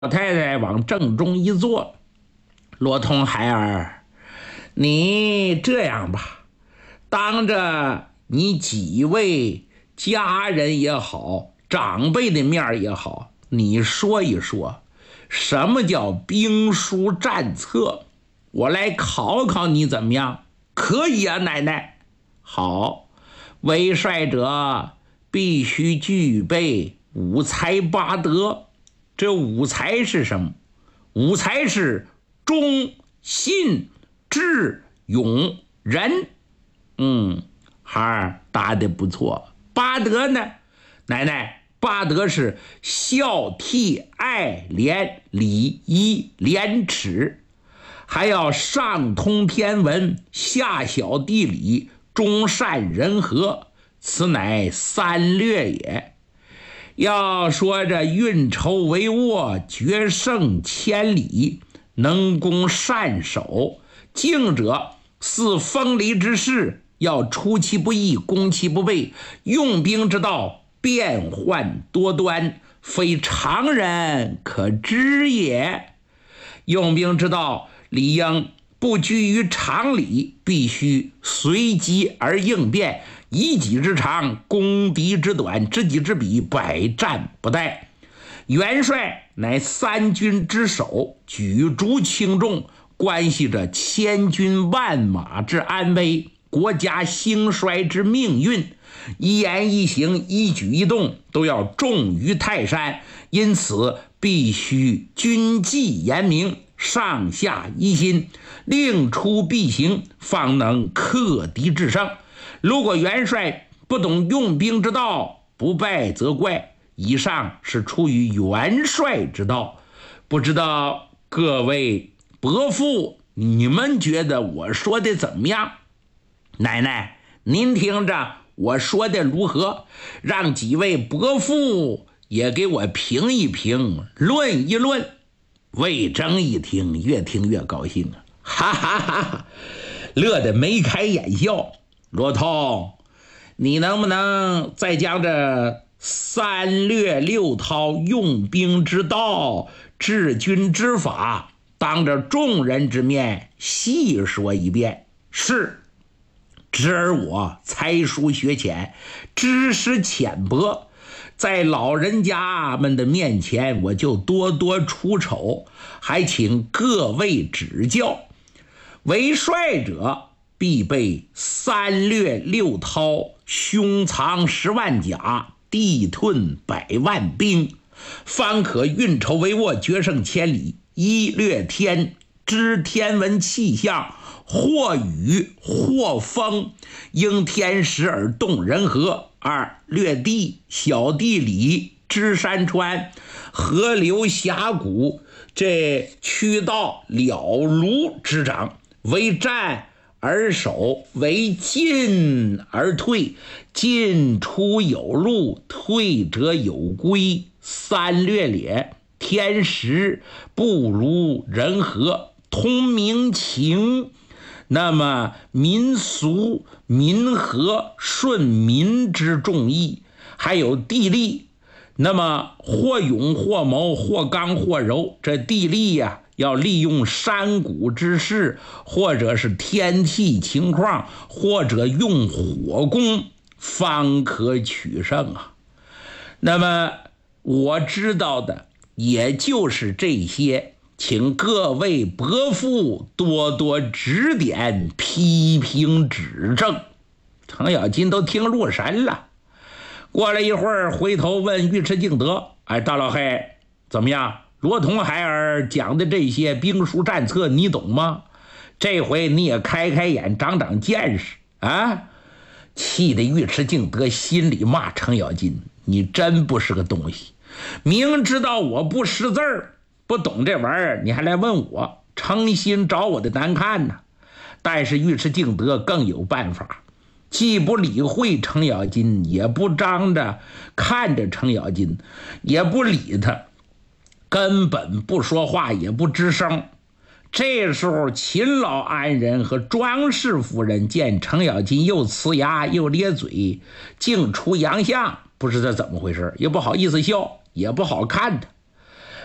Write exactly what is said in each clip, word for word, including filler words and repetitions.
老太太往正中一坐，罗通孩儿，你这样吧，当着你几位家人也好，长辈的面也好，你说一说，什么叫兵书战策？我来考考你怎么样？可以啊，奶奶。好，为帅者必须具备五才八德。这五才是什么？五才是忠、信、智、勇、仁。嗯，孩儿答得不错。八德呢？奶奶，八德是孝悌爱廉礼义廉耻，还要上通天文，下晓地理，中善人和，此乃三略也。要说这运筹帷幄，决胜千里，能攻善守，静者似锋利之势，要出其不意，攻其不备，用兵之道变幻多端，非常人可知也。用兵之道理应不拘于常理，必须随机而应变，以己之长，攻敌之短，知己知彼，百战不殆。元帅乃三军之首，举足轻重，关系着千军万马之安危，国家兴衰之命运，一言一行，一举一动都要重于泰山，因此必须军纪严明，上下一心，令出必行，方能克敌制胜。如果元帅不懂用兵之道，不败则怪。以上是出于元帅之道，不知道各位伯父，你们觉得我说的怎么样？奶奶，您听着我说的如何？让几位伯父也给我评一评，论一论。魏征一听，越听越高兴啊，哈哈哈哈，乐得眉开眼笑。罗通，你能不能再将这三略六韬用兵之道、治军之法，当着众人之面细说一遍？是，侄儿我才疏学浅，知识浅薄，在老人家们的面前我就多多出丑，还请各位指教。为帅者必备三略六韬，胸藏十万甲，地屯百万兵，方可运筹帷幄，决胜千里。一略天，知天文气象，或雨或风，应天时而动人和。二略地，小地理，知山川河流峡谷，这渠道了如指掌。为战而守，为进而退，进出有路，退者有归。三略也。天时不如人和，通民情，那么民俗民和，顺民之众意。还有地利，那么或勇或谋，或刚或柔。这地利呀、啊要利用山谷之势，或者是天气情况，或者用火攻，方可取胜啊。那么我知道的也就是这些，请各位伯父多多指点批评指正。程咬金都听入神了。过了一会儿，回头问尉迟敬德：哎，大老黑，怎么样？罗通孩儿讲的这些兵书战策你懂吗？这回你也开开眼，长长见识啊！气得尉迟敬德心里骂程咬金：你真不是个东西，明知道我不识字儿，不懂这玩意儿，你还来问我，诚心找我的难看呢。但是尉迟敬德更有办法，既不理会程咬金，也不张着看着程咬金，也不理他，根本不说话，也不吱声。这时候秦老安人和庄氏夫人见程咬金又呲牙又咧嘴，竟出洋相，不知道怎么回事，也不好意思笑，也不好看他。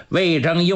魏征又